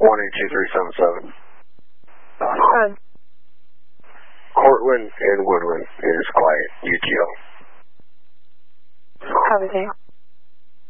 182377. Cortland and Woodland is quiet. UTO. Copy,